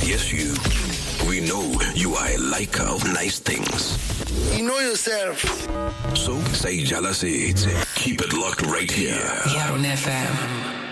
Yes, you. We know you are a liker of nice things. You know yourself. So, say jealousy. Keep it locked right here. Yaron FM.